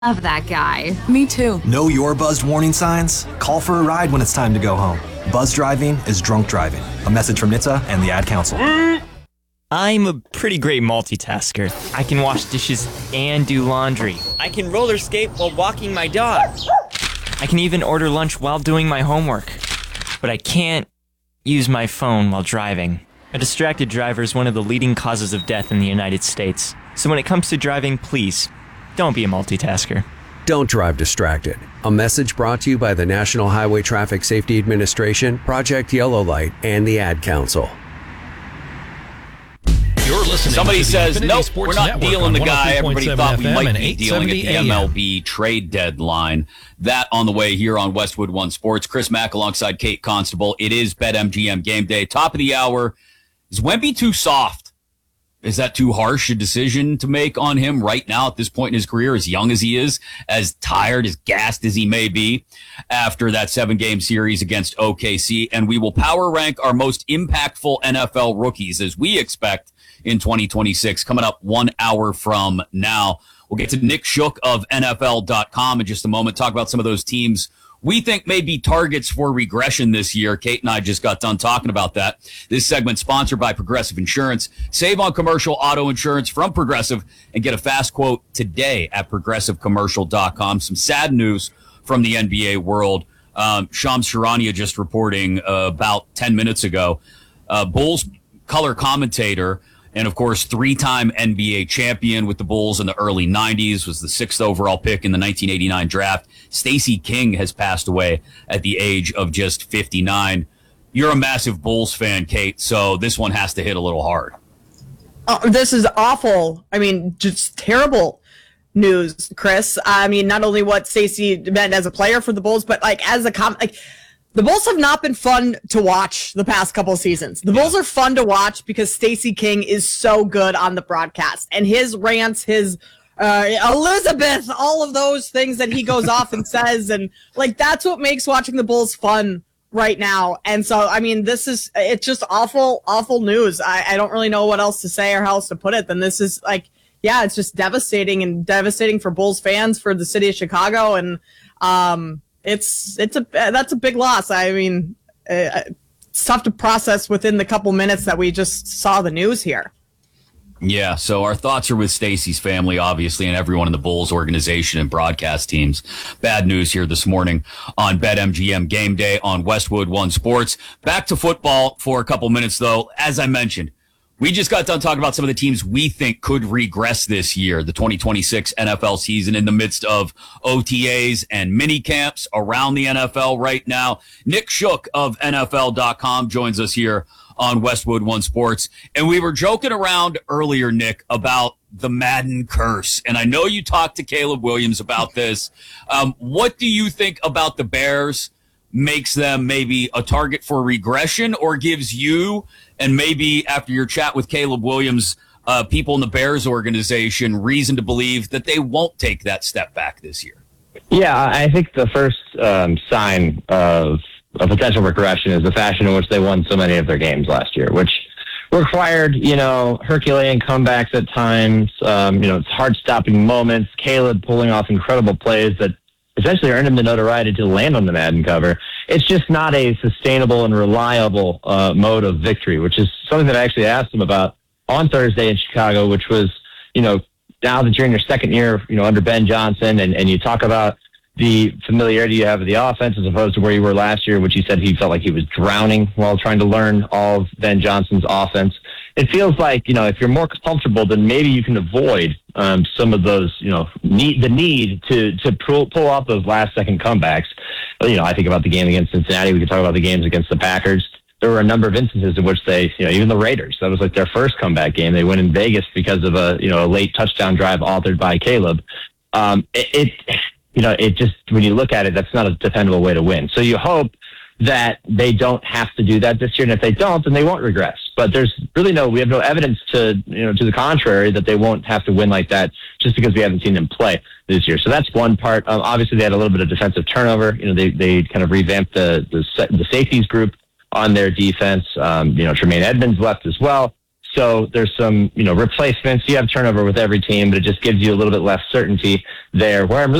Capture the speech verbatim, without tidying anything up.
Love that guy. Me too. Know your buzzed warning signs? Call for a ride when it's time to go home. Buzz driving is drunk driving. A message from N H T S A and the Ad Council. I'm a pretty great multitasker. I can wash dishes and do laundry. I can roller skate while walking my dog. I can even order lunch while doing my homework. But I can't use my phone while driving. A distracted driver is one of the leading causes of death in the United States. So when it comes to driving, please, don't be a multitasker. Don't drive distracted. A message brought to you by the National Highway Traffic Safety Administration, Project Yellow Light, and the Ad Council. You're listening Somebody to the says, Infinity nope, Sports we're not Network dealing on the guy everybody thought we F M might and be dealing at the eight seventy M L A M. B trade deadline. That on the way here on Westwood One Sports. Chris Mack alongside Kate Constable. It is BetMGM game day. Top of the hour. Is Wemby too soft? Is that too harsh a decision to make on him right now at this point in his career, as young as he is, as tired, as gassed as he may be after that seven-game series against O K C? And we will power rank our most impactful N F L rookies as we expect in twenty twenty-six, coming up one hour from now. We'll get to Nick Shook of N F L dot com in just a moment, talk about some of those teams we think may be targets for regression this year. Kate and I just got done talking about that. This segment sponsored by Progressive Insurance. Save on commercial auto insurance from Progressive and get a fast quote today at progressive commercial dot com. Some sad news from the N B A world. Um, Shams Charania just reporting uh, about ten minutes ago. Uh, Bulls color commentator and, of course, three-time N B A champion with the Bulls in the early nineties, was the sixth overall pick in the nineteen eighty-nine draft. Stacey King has passed away at the age of just fifty-nine. You're a massive Bulls fan, Kate, so this one has to hit a little hard. Oh, this is awful. I mean, just terrible news, Chris. I mean, not only what Stacey meant as a player for the Bulls, but like as a com- like. The Bulls have not been fun to watch the past couple of seasons. The Bulls are fun to watch because Stacey King is so good on the broadcast. And his rants, his uh, Elizabeth, all of those things that he goes off and says. And, like, that's what makes watching the Bulls fun right now. And so, I mean, this is, it's just awful, awful news. I, I don't really know what else to say or how else to put it than this is, like, yeah, it's just devastating and devastating for Bulls fans, for the city of Chicago. And, um, It's it's a that's a big loss. I mean, uh, it's tough to process within the couple minutes that we just saw the news here. Yeah, so our thoughts are with Stacey's family, obviously, and everyone in the Bulls organization and broadcast teams. Bad news here this morning on BetMGM Game Day on Westwood One Sports. Back to football for a couple minutes, though. As I mentioned, we just got done talking about some of the teams we think could regress this year, the twenty twenty-six N F L season, in the midst of O T As and mini camps around the N F L right now. Nick Shook of N F L dot com joins us here on Westwood One Sports. And we were joking around earlier, Nick, about the Madden curse. And I know you talked to Caleb Williams about this. Um, what do you think about the Bears makes them maybe a target for regression, or gives you, and maybe after your chat with Caleb Williams, uh, people in the Bears organization, reason to believe that they won't take that step back this year? Yeah, I think the first um, sign of a potential regression is the fashion in which they won so many of their games last year, which required, you know, Herculean comebacks at times, um, you know, hard-stopping moments, Caleb pulling off incredible plays that essentially earned him the notoriety to land on the Madden cover. It's just not a sustainable and reliable uh, mode of victory, which is something that I actually asked him about on Thursday in Chicago, which was, you know, now that you're in your second year, you know, under Ben Johnson, and, and you talk about the familiarity you have with the offense as opposed to where you were last year, which he said he felt like he was drowning while trying to learn all of Ben Johnson's offense. It feels like, you know, if you're more comfortable, then maybe you can avoid um, some of those, you know, need the need to to pull, pull off those last second comebacks. You know, I think about the game against Cincinnati. We could talk about the games against the Packers. There were a number of instances in which they, you know, even the Raiders, that was like their first comeback game. They went in Vegas because of a, you know, a late touchdown drive authored by Caleb. Um, it, it, you know, it just, when you look at it, that's not a dependable way to win. So you hope that they don't have to do that this year. And if they don't, then they won't regress. But there's really no, we have no evidence to, you know, to the contrary, that they won't have to win like that just because we haven't seen them play this year. So that's one part. Um, obviously, they had a little bit of defensive turnover. You know, they, they kind of revamped the, the, the safeties group on their defense. Um, you know, Tremaine Edmonds left as well. So there's some, you know, replacements. You have turnover with every team, but it just gives you a little bit less certainty there. Where I'm really